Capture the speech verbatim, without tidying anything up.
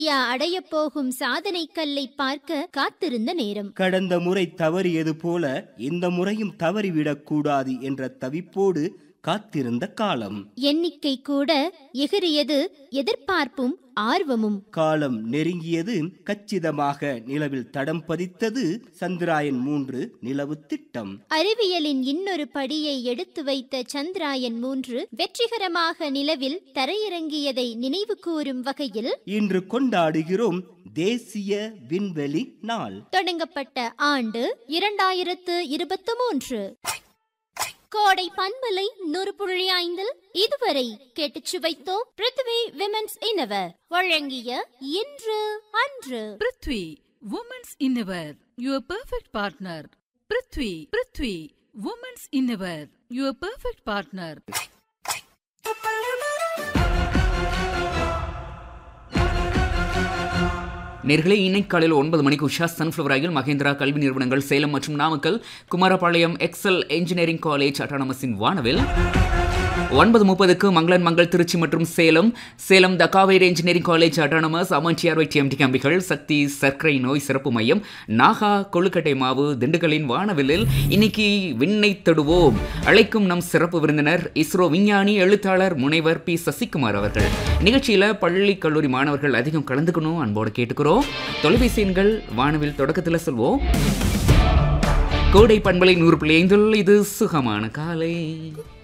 யா அடையப் போகும் சாதனை கல்லை பார்க்க காத்திருந்த நேரம். கடந்த முறை தவறியது போல இந்த முறையும் தவறிவிடக் கூடாது என்ற தவிப்போடு காத்திருந்த காலம். எண்ணிக்கை கூட எகிரியது, எதிர்பார்ப்பும் ஆர்வமும். காலம் நெருங்கியது, கச்சிதமாக நிலவில் தடம் பதித்தது சந்திராயன் மூன்று நிலவு திட்டம். அறிவியலின் இன்னொரு படியை எடுத்து வைத்த சந்திராயன் மூன்று வெற்றிகரமாக நிலவில் தரையிறங்கியதை நினைவு கூறும் வகையில் இன்று கொண்டாடுகிறோம் தேசிய விண்வெளி நாள். தொடங்கப்பட்ட ஆண்டு இரண்டாயிரத்து இருபத்தி மூன்று. கோடை பண்பலை நூறு புள்ளி ஐந்தில் இதுவரை கேட்டுச் சுவைத்தோம் பிருத்வி விமென்ஸ் இன்னவர் வழங்கிய இன்று அன்று. Prithvi women's இன்னவர், your perfect partner. Prithvi Prithvi women's இன்னவர், your perfect partner. நேர்களே, இன்னைக்கு காலையில் ஒன்பது மணிக்கு உஷா சன்ஃப்ளவர் ஆயில் மகேந்திரா கல்வி நிறுவனங்கள் சேலம் மற்றும் Namakkal Kumarapalayam XL engineering college அட்டானமஸின் வானவில். ஒன்பது முப்பதுக்கு மங்களன் மங்கள் திருச்சி மற்றும் சேலம் சேலம் த Kaveri engineering college autonomous அமன்டிஆர்ஒய் TMT கம்பிகள் சக்தி சர்க்கரை நோய் சிறப்பு மையம் நாகா கொழுக்கட்டை மாவு திண்டுக்கலின் வானவில்லில் இன்னைக்கு விண்ணை தொடுவோம். அழைக்கும் நம் சிறப்பு விருந்தினர் இஸ்ரோ விஞ்ஞானி எழுத்தாளர் முனைவர் பி சசிகுமார் அவர்கள். நிகழ்ச்சியில் பள்ளி கல்லூரி மாணவர்கள் அதிகம் கலந்துக்கணும் அன்போடு கேட்டுக்கிறோம். தொலைபேசி எண்கள் வானவில் தொடக்கத்தில் சொல்வோம். கோடை பண்பலை நூறு புள்ளி ஐந்தில் இது சுகமான காலை.